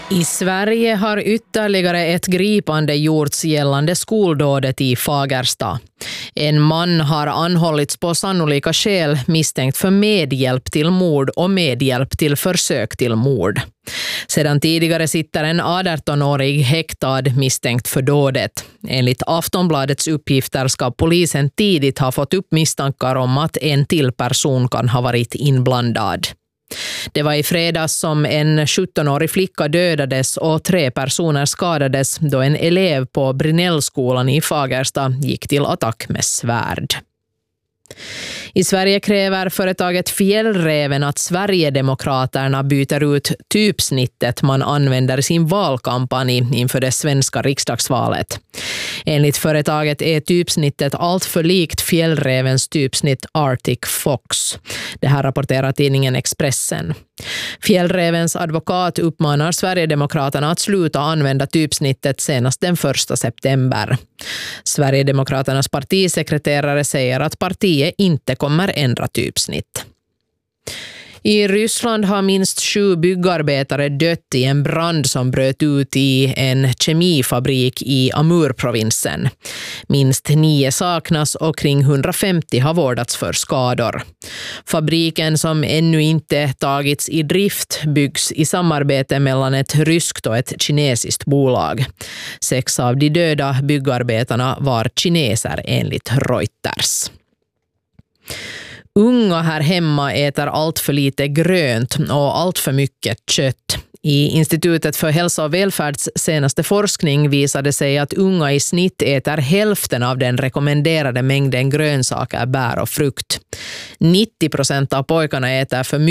I Sverige har ytterligare ett gripande gjorts gällande skoldådet i Fagersta. En man har anhållits på sannolika skäl misstänkt för medhjälp till mord och medhjälp till försök till mord. Sedan tidigare sitter en 18-årig häktad misstänkt för dådet. Enligt Aftonbladets uppgifter ska polisen tidigt ha fått upp misstankar om att en till person kan ha varit inblandad. Det var i fredags som en 17-årig flicka dödades och 3 personer skadades då en elev på Brinellskolan i Fagersta gick till attack med svärd. I Sverige kräver företaget Fjällräven att Sverigedemokraterna byter ut typsnittet man använder i sin valkampanj inför det svenska riksdagsvalet. Enligt företaget är typsnittet allt för likt Fjällrävens typsnitt Arctic Fox. Det här rapporterar tidningen Expressen. Fjällrävens advokat uppmanar Sverigedemokraterna att sluta använda typsnittet senast den 1 september. Sverigedemokraternas partisekreterare säger att partiet inte kommer ändra typsnitt. I Ryssland har minst 7 byggarbetare dött i en brand som bröt ut i en kemifabrik i Amur-provinsen. Minst 9 saknas och kring 150 har vårdats för skador. Fabriken, som ännu inte tagits i drift, byggs i samarbete mellan ett ryskt och ett kinesiskt bolag. 6 av de döda byggarbetarna var kineser enligt Reuters. Unga här hemma äter allt för lite grönt och allt för mycket kött. I Institutet för hälsa och välfärds senaste forskning visade sig att unga i snitt äter hälften av den rekommenderade mängden grönsaker, bär och frukt. 90% av pojkarna äter för mycket